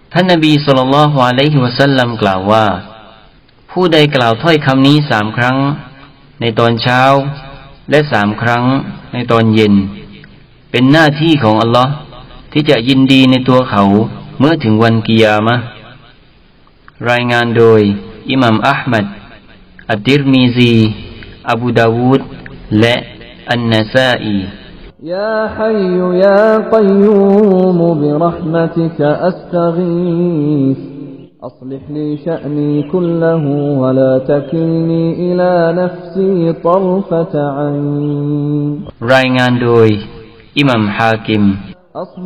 ท่านนบีศ็อลลัลลอฮุอะลัยฮิวะซัลลัมกล่าวว่าผู้ใดกล่าวถ้อยคำนี้3 ครั้งในตอนเช้าและ3 ครั้งในตอนเย็นเป็นหน้าที่ของอัลลอฮ์ที่จะยินดีในตัวเขาเมื่อถึงวันกิยามะห์รายงานโดยอิหม่ามอะห์มัดอัตติรมิซีอบูดาวูดและอันนะซาอี يا حي يا قيوم برحمتك أستغيث أصلح لي شأني كله ولا تكلني إلى نفسي طرفة عين รายงานโดยอิหม่ามฮากิม